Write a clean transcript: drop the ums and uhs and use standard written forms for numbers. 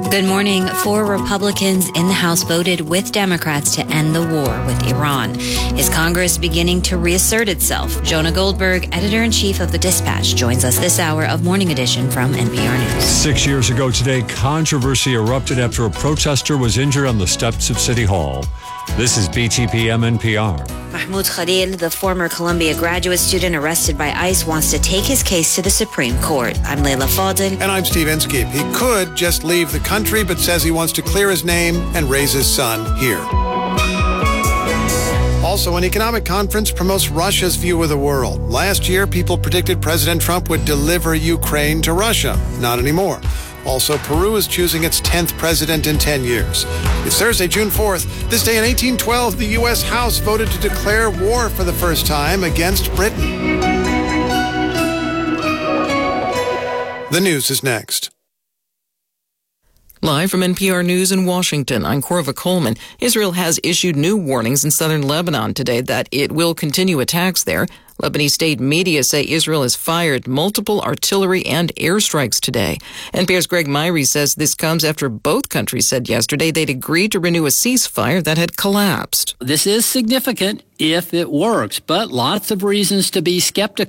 Good morning. 4 Republicans in the House voted with Democrats to end the war with Iran. Is Congress beginning to reassert itself? Jonah Goldberg, editor-in-chief of The Dispatch, joins us this hour of Morning Edition from NPR News. 6 years ago today, controversy erupted after a protester was injured on the steps of City Hall. This is BTPM NPR. Mahmoud Khalil, the former Columbia graduate student arrested by ICE, wants to take his case to the Supreme Court. I'm Leila Fadel. And I'm Steve Inskeep. He could just leave the country, but says he wants to clear his name and raise his son here. Also, an economic conference promotes Russia's view of the world. Last year, people predicted President Trump would deliver Ukraine to Russia. Not anymore. Also, Peru is choosing its 10th president in 10 years. It's Thursday, June 4th. This day in 1812, the U.S. House voted to declare war for the first time against Britain. The news is next. Live from NPR News in Washington, I'm Corva Coleman. Israel has issued new warnings in southern Lebanon today that it will continue attacks there. Lebanese state media say Israel has fired multiple artillery and airstrikes today. NPR's Greg Myrie says this comes after both countries said yesterday they'd agreed to renew a ceasefire that had collapsed. This is significant if it works, but lots of reasons to be skeptical.